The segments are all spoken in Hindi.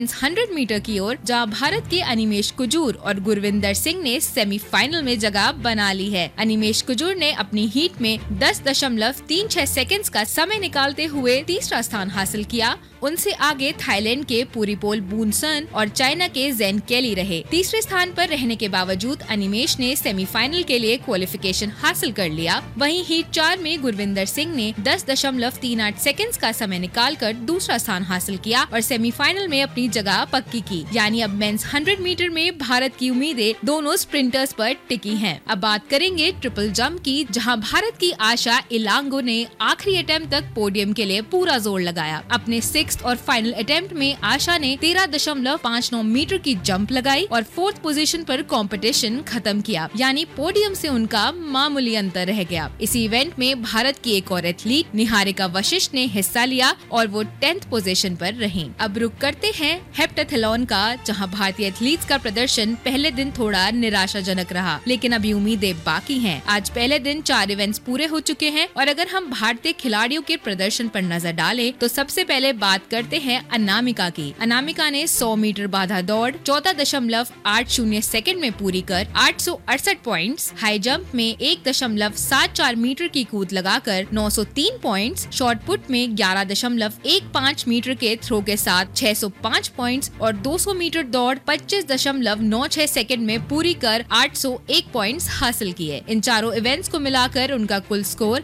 100 मीटर की ओर, जहां भारत के अनिमेश कुजूर और गुरविंदर सिंह ने सेमीफाइनल में जगह बना ली है। अनिमेश कुजूर ने अपनी हीट में 10.36 सेकंड्स का समय निकालते हुए तीसरा स्थान हासिल किया। उनसे आगे थाईलैंड के पुरीपोल बूनसन और चाइना के जेन केली रहे। तीसरे स्थान पर रहने के बावजूद अनिमेश ने सेमीफाइनल के लिए क्वालिफिकेशन हासिल कर लिया। वहीं हीट 4 में गुरविंदर सिंह ने 10.38 सेकंड्स का समय निकालकर दूसरा स्थान हासिल किया और सेमीफाइनल में अपनी जगह पक्की की। यानी अब मेंस 100 मीटर में भारत की उम्मीदें दोनों स्प्रिंटर्स पर टिकी हैं। अब बात करेंगे ट्रिपल जंप की, जहां भारत की आशा इलांगो ने आखिरी अटेम्प्ट तक पोडियम के लिए पूरा जोर लगाया। अपने 6th और फाइनल अटेम्प्ट में आशा ने 13.59 मीटर की जंप लगाई और 4th पोजीशन पर कंपटीशन खत्म किया। यानी पोडियम से उनका मामूली अंतर रह गया। इसी इवेंट में भारत की एक और एथलीट निहारिका वशिष्ठ ने हिस्सा लिया और वो 10th पोजीशन पर रहीं। अब रुक करते हैं हेप्टाथलॉन का, जहां भारतीय एथलीट्स का प्रदर्शन पहले दिन थोड़ा निराशाजनक रहा, लेकिन अभी उम्मीदें बाकी हैं। आज पहले दिन 4 इवेंट्स पूरे हो चुके हैं और अगर हम भारतीय खिलाड़ियों के प्रदर्शन पर नजर डालें तो सबसे पहले बात करते हैं अनामिका की। अनामिका ने 100 मीटर बाधा दौड़ 14.80 सेकंड में पूरी कर 868 पॉइंट्स, हाई जंप में 1.74 मीटर की कूद लगाकर 903 पॉइंट्स, शॉर्ट पुट में 11.15 मीटर के थ्रो के साथ 605 पॉइंट्स और 200 मीटर दौड़ 25.96 सेकंड में पूरी कर 801 पॉइंट्स हासिल किए। इन चारों इवेंट्स को मिलाकर उनका कुल स्कोर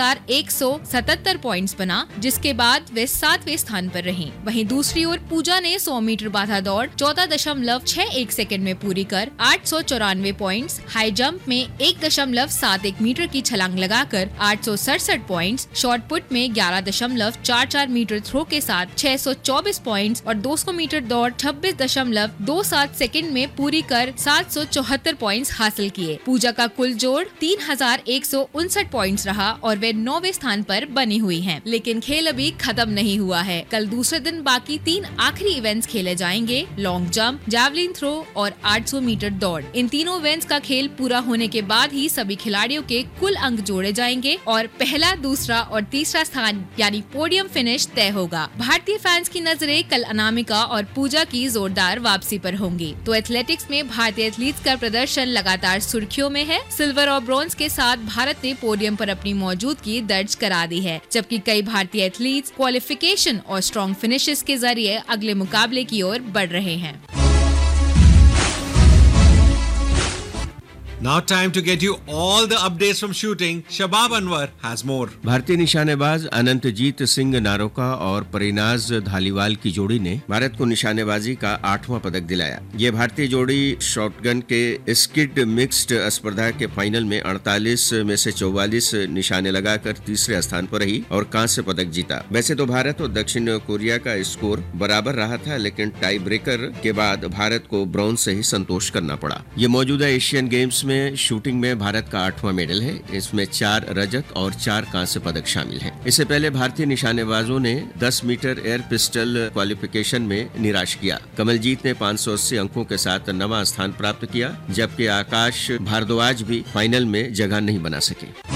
3177 पॉइंट्स बना, जिसके बाद वे 7वें स्थान पर रहीं। वहीं दूसरी ओर पूजा ने 100 मीटर बाधा दौड़ 14.61 सेकंड में पूरी कर 894 पॉइंट्स, हाई जंप में 1.71 मीटर की छलांग लगाकर 867 पॉइंट्स, शॉर्ट पुट में 11.44 मीटर थ्रो के साथ 624 पॉइंट्स और 200 मीटर दौड़ 26.27 सेकंड में पूरी कर 774 पॉइंट्स हासिल किए। पूजा का कुल जोड़ 3159 पॉइंट्स रहा और वे 9वें स्थान पर बनी हुई हैं। लेकिन खेल अभी खत्म नहीं हुआ है। कल दूसरे दिन बाकी 3 आखिरी इवेंट्स खेले जाएंगे, लॉन्ग जंप, जैवलिन थ्रो और 800 मीटर दौड़। इन तीनों इवेंट्स का खेल पूरा होने के बाद ही सभी खिलाड़ियों के कुल अंक जोड़े जाएंगे और पहला, दूसरा और तीसरा स्थान यानी पोडियम फिनिश तय होगा। भारतीय फैंस की नजरें कल अनामिका और पूजा की जोरदार वापसी पर होंगी। तो एथलेटिक्स में भारतीय एथलीट्स का प्रदर्शन लगातार सुर्खियों में है। सिल्वर और ब्रॉन्ज के साथ भारत ने पोडियम पर अपनी मौजूदगी दर्ज करा दी है, जबकि कई भारतीय एथलीट्स क्वालिफिकेशन और स्ट्रॉन्ग फिनिशेस के जरिए अगले मुकाबले की ओर बढ़ रहे हैं। Now time to get you all the updates from shooting. Shabab Anwar has more. भारतीय निशानेबाज अनंतजीत सिंह नारोका और परिनाज धालीवाल की जोड़ी ने भारत को निशानेबाजी का 8वां पदक दिलाया। ये भारतीय जोड़ी शॉटगन के स्किड मिक्स्ड स्पर्धा के फाइनल में 48 में से 44 निशाने लगाकर तीसरे स्थान पर रही और कांस्य पदक जीता। वैसे तो भारत और दक्षिण कोरिया का स्कोर बराबर रहा था, लेकिन टाई ब्रेकर के बाद भारत को ब्रॉन्ज से ही संतोष करना पड़ा। ये मौजूदा एशियन गेम्स में शूटिंग में भारत का 8वां मेडल है। इसमें 4 रजत और 4 कांस्य पदक शामिल हैं। इससे पहले भारतीय निशानेबाजों ने 10 मीटर एयर पिस्टल क्वालिफिकेशन में निराश किया। कमलजीत ने 580 अंकों के साथ 9वां स्थान प्राप्त किया, जबकि आकाश भारद्वाज भी फाइनल में जगह नहीं बना सके।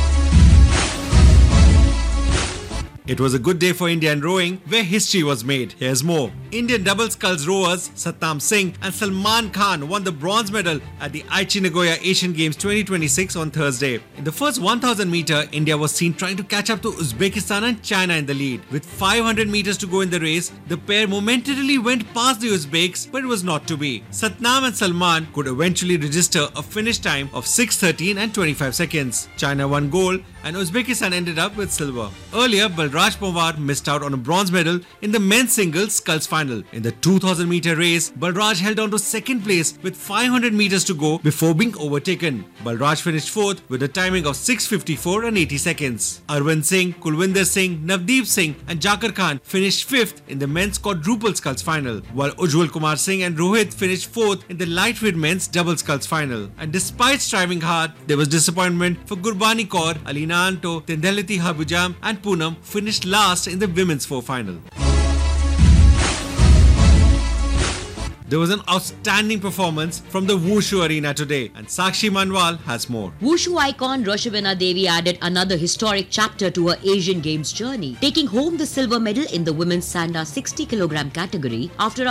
It was a good day for India in rowing, where history was made. Here's more. Indian double sculls rowers Satnam Singh and Salman Khan won the bronze medal at the Aichi Nagoya Asian Games 2026 on Thursday. In the first 1000 meter, India was seen trying to catch up to Uzbekistan and China in the lead. With 500 meters to go in the race, the pair momentarily went past the Uzbeks, but it was not to be. Satnam and Salman could eventually register a finish time of 6:13 and 25 seconds. China won gold and Uzbekistan ended up with silver. Earlier, Balraj Pawar missed out on a bronze medal in the men's singles sculls final. In the 2000 meter race, Balraj held on to second place with 500 meters to go before being overtaken. Balraj finished 4th with a timing of 6:54 and 80 seconds. Arvind Singh, Kulwinder Singh, Navdeep Singh and Jakar Khan finished 5th in the men's quadruple sculls final, while Ujjwal Kumar Singh and Rohit finished 4th in the lightweight men's double sculls final. And despite striving hard, there was disappointment for Gurbani Kaur, Alina Anto, Tendeliti Habujam and Poonam finished last in the women's 4 final. There was an outstanding performance from the Wushu arena today, and Sakshi Manwal has more. Wushu icon Roshavina Devi added another historic chapter to her Asian Games journey, taking home the silver medal in the women's Sanda 60 kg category after a